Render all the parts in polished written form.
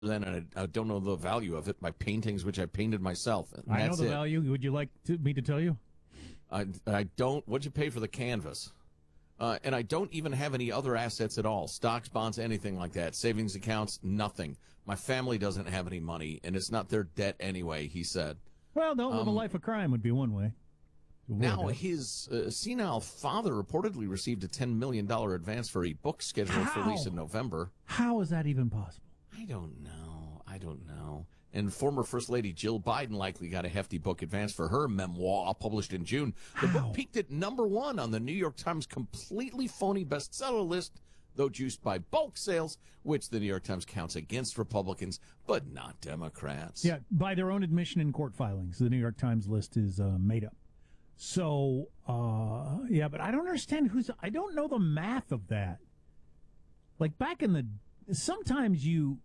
and I don't know the value of it. My paintings, which I painted myself. And I know the value. Would you like me to tell you? I don't. What'd you pay for the canvas? And I don't even have any other assets at all. Stocks, bonds, anything like that. Savings accounts, nothing. My family doesn't have any money, and it's not their debt anyway, he said. Well, don't live a life of crime would be one way. Now, his senile father reportedly received a $10 million advance for a book scheduled for release in November. How is that even possible? I don't know. And former First Lady Jill Biden likely got a hefty book advance for her memoir published in June. The book peaked at #1 on the New York Times completely phony bestseller list, though juiced by bulk sales, which the New York Times counts against Republicans, but not Democrats. Yeah, by their own admission in court filings, the New York Times list is made up. So, yeah, but I don't understand I don't know the math of that. Like back in sometimes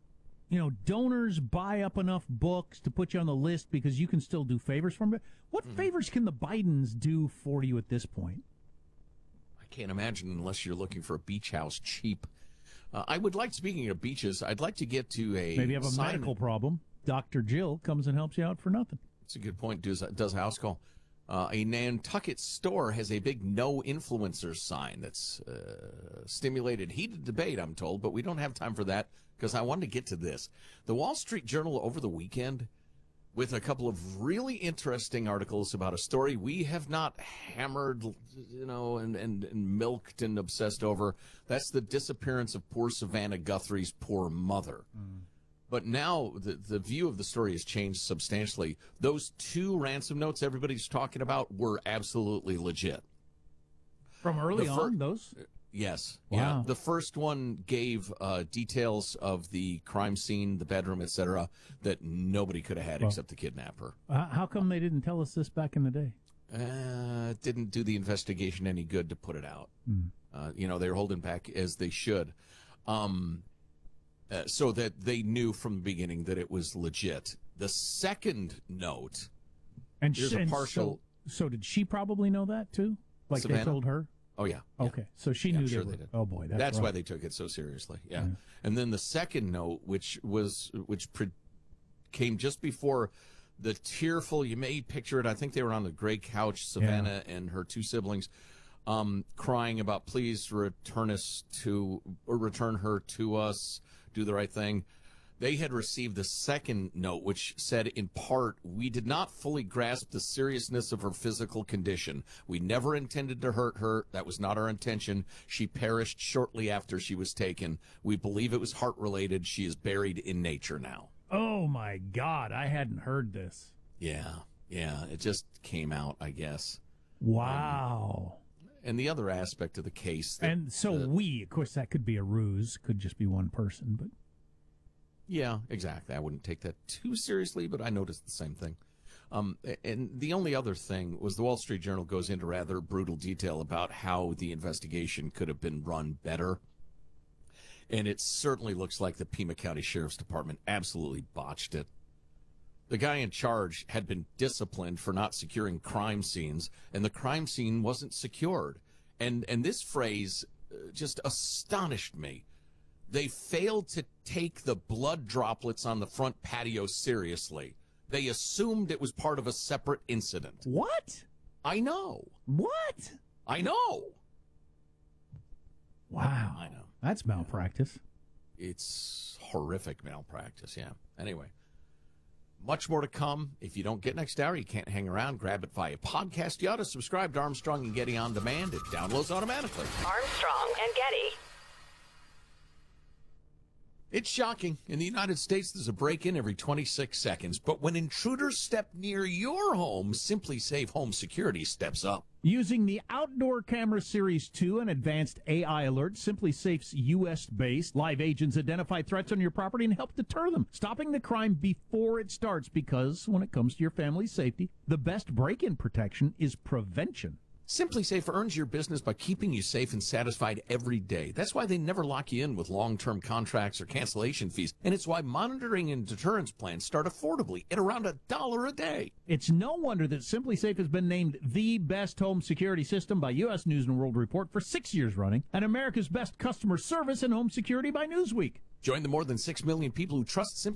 donors buy up enough books to put you on the list because you can still do favors from it. What favors can the Bidens do for you at this point? I can't imagine unless you're looking for a beach house cheap. I would like, speaking of beaches, I'd like to get to maybe you have a medical problem. Dr. Jill comes and helps you out for nothing. It's a good point. Does a house call. A Nantucket store has a big no influencers sign that's stimulated heated debate, I'm told, but we don't have time for that because I wanted to get to this. The Wall Street Journal over the weekend with a couple of really interesting articles about a story we have not hammered, and milked and obsessed over. That's the disappearance of poor Savannah Guthrie's poor mother. But now the view of the story has changed substantially. Those 2 ransom notes everybody's talking about were absolutely legit. From early on, those? Yes. Wow. Yeah. The first one gave details of the crime scene, the bedroom, etc., that nobody could have had except the kidnapper. How come they didn't tell us this back in the day? It didn't do the investigation any good to put it out. They were holding back as they should. So that they knew from the beginning that it was legit. The second note, So did she probably know that too? Like Savannah? They told her? Oh yeah. Okay, so she knew sure they did. Oh boy, that's why they took it so seriously. Yeah. And then the second note, which came just before the tearful. You may picture it. I think they were on the gray couch, Savannah and her 2 siblings. Crying about, please return her to us, do the right thing. They had received the second note, which said, in part, we did not fully grasp the seriousness of her physical condition. We never intended to hurt her. That was not our intention. She perished shortly after she was taken. We believe it was heart-related. She is buried in nature now. Oh, my God. I hadn't heard this. Yeah. It just came out, I guess. Wow. And the other aspect of the case. And so of course, that could be a ruse, could just be one person, but. Yeah, exactly. I wouldn't take that too seriously, but I noticed the same thing. And the only other thing was the Wall Street Journal goes into rather brutal detail about how the investigation could have been run better. And it certainly looks like the Pima County Sheriff's Department absolutely botched it. The guy in charge had been disciplined for not securing crime scenes, and the crime scene wasn't secured. And this phrase just astonished me. They failed to take the blood droplets on the front patio seriously. They assumed it was part of a separate incident. What? I know. What? I know. Wow. I know. That's malpractice. It's horrific malpractice, yeah. Anyway. Much more to come. If you don't get next hour, you can't hang around. Grab it via podcast. You ought to subscribe to Armstrong and Getty On Demand. It downloads automatically. Armstrong and Getty. It's shocking. In the United States, there's a break-in every 26 seconds. But when intruders step near your home, Simply Safe Home Security steps up. Using the Outdoor Camera Series 2 and advanced AI alert, Simply Safe's U.S.-based live agents identify threats on your property and help deter them, stopping the crime before it starts, because when it comes to your family's safety, the best break-in protection is prevention. Simply Safe earns your business by keeping you safe and satisfied every day. That's why they never lock you in with long-term contracts or cancellation fees. And it's why monitoring and deterrence plans start affordably at around $1 a day. It's no wonder that Simply Safe has been named the best home security system by U.S. News & World Report for 6 years running, and America's best customer service and home security by Newsweek. Join the more than 6 million people who trust